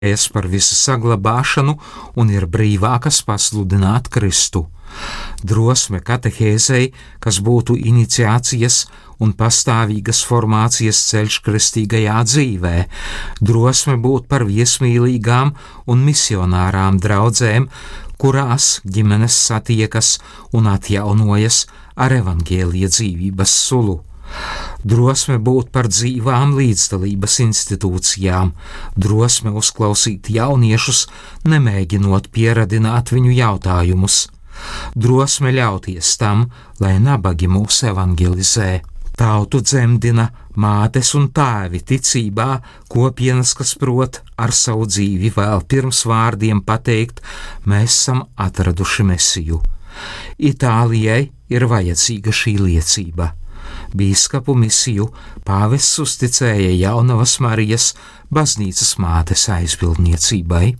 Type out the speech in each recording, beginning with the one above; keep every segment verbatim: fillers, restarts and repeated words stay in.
par visu saglabāšanu un ir brīvākas pasludināt Kristu. Drosme katehēzei, kas būtu iniciācijas un pastāvīgas formācijas ceļš kristīgajā dzīvē, drosme būt par viesmīlīgām un misionārām draudzēm, kurās ģimenes satiekas un atjaunojas ar evaņģēlija dzīvības sulu. Drosme būt par dzīvām līdzdalības institūcijām, drosme uzklausīt jauniešus, nemēģinot pieradināt viņu jautājumus, drosme ļauties tam, lai nabagi mūs evangelizē. Tautu dzemdina mātes un tēvi ticībā, kopienas, kas prot ar savu dzīvi vēl pirms vārdiem pateikt, mēs esam atraduši Mesiju. Itālijai ir vajadzīga šī liecība. Bīskapu misiju pāvests uzticēja Jaunavas Marijas baznīcas mātes aizbildniecībai.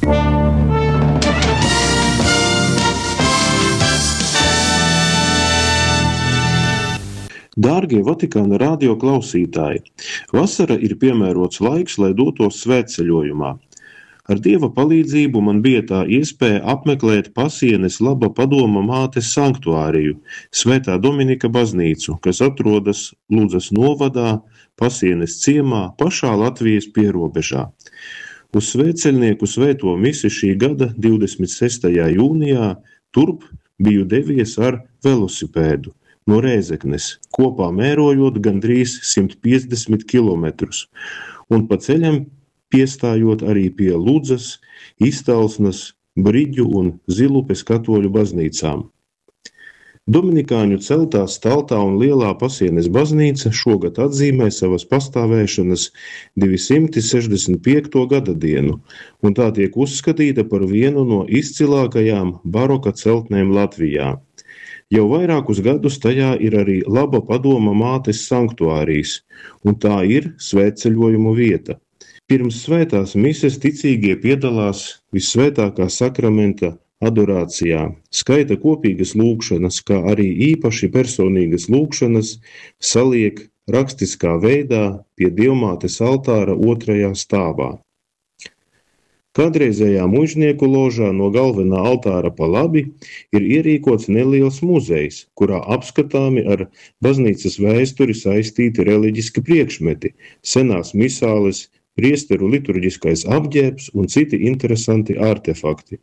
Dārgie Vatikāna radio klausītāji, vasara ir piemērots laiks, lai dotos svētceļojumā. Ar Dieva palīdzību man bija tā iespēja apmeklēt Pasienes laba padoma mātes sanktuāriju, Svētā Dominika baznīcu, kas atrodas Ludzas novadā, Pasienes ciemā, pašā Latvijas pierobežā. Uz svētceļnieku svēto misi šī gada divdesmit sestajā jūnijā turp biju devies ar velosipēdu no Rēzeknes, kopā mērojot gandrīz simt piecdesmit kilometrus, un pa ceļam piestājot arī pie Ludzas, Iztalsnas, Briģu un Zilupes katoļu baznīcām. Dominikāņu celtā Staltā un Lielā Pasienes baznīca šogad atzīmē savas pastāvēšanas divsimt sešdesmit piekto gada dienu, un tā tiek uzskatīta par vienu no izcilākajām baroka celtnēm Latvijā. Jau vairākus gadus tajā ir arī laba padoma mātes sanktuārijas, un tā ir svētceļojumu vieta. Pirms svētās mises ticīgie piedalās Vissvētākā sakramenta adorācijā, skaita kopīgas lūgšanas, kā arī īpaši personīgas lūgšanas saliek rakstiskā veidā pie Dievmātes altāra otrajā stāvā. Kādreizējā muižnieku ložā no galvenā altāra pa labi ir ierīkots neliels muzejs, kurā apskatāmi ar baznīcas vēsturi saistīti reliģiski priekšmeti, senās misāles, priesteru liturģiskais apģērbs un citi interesanti artefakti.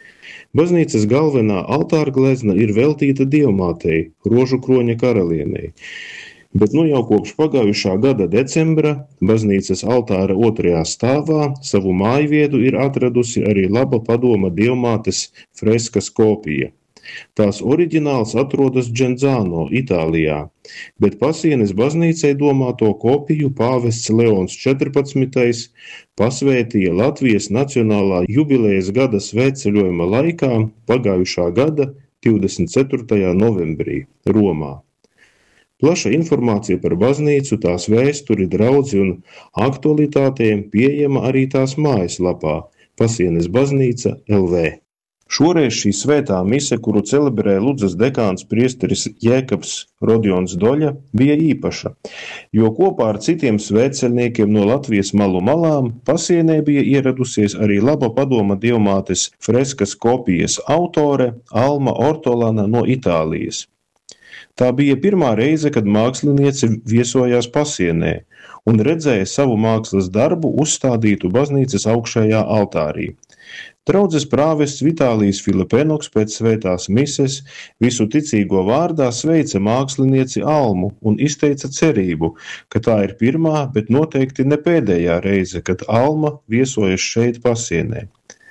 Baznīcas galvenā altāra glezna ir veltīta Dievmātei, Rožu kroņa karalienei, bet nu jau kopš pagājušā gada decembra baznīcas altāra otrajā stāvā savu mājvietu ir atradusi arī laba padoma Dievmātes freskas kopija. Tās oriģināls atrodas Dženzāno, Itālijā, bet Pasienes baznīcai domāto kopiju pāvests Leons četrpadsmitais pasvētīja Latvijas nacionālā jubilejas gada svētceļojuma laikā pagājušā gada divdesmit ceturtajā novembrī Romā. Plaša informācija par baznīcu, tās vēsturi, draudzi un aktualitātēm pieejama arī tās mājaslapā Pasienes baznīca L V. Šoreiz šī svētā mise, kuru celebrē Ludzas dekāns priesteris Jēkabs Rodions Doļa, bija īpaša, jo kopā ar citiem svētceļniekiem no Latvijas malu malām Pasienē bija ieradusies arī laba padoma Dievmātes freskas kopijas autore Alma Ortolana no Itālijas. Tā bija pirmā reize, kad māksliniece viesojās Pasienē un redzēja savu mākslas darbu uzstādītu baznīcas augšējā altārī. Draudzes prāvests Vitālijs Filipenoks pēc svētās mises visu ticīgo vārdā sveica mākslinieci Almu un izteica cerību, ka tā ir pirmā, bet noteikti ne pēdējā reize, kad Alma viesojas šeit Pasienē.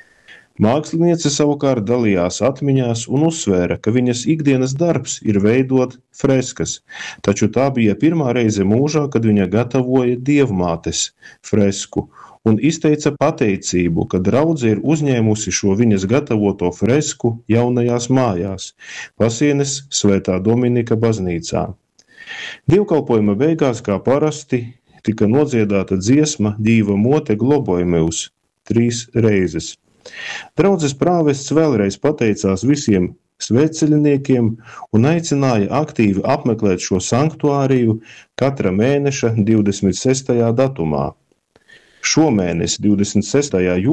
Māksliniece savukārt dalījās atmiņās un uzsvēra, ka viņas ikdienas darbs ir veidot freskas, taču tā bija pirmā reize mūžā, kad viņa gatavoja Dievmātes fresku, un izteica pateicību, ka draudze ir uzņēmusi šo viņas gatavoto fresku jaunajās mājās, Pasienes Svētā Dominika baznīcā. Dievkalpojuma beigās, kā parasti, tika nodziedāta dziesma Dīva mote Globoimeus trīs reizes. Draudzes prāvests vēlreiz pateicās visiem svētceļniekiem un aicināja aktīvi apmeklēt šo sanktuāriju katra mēneša divdesmit sestajā datumā. Šomēnes, divdesmit sestajā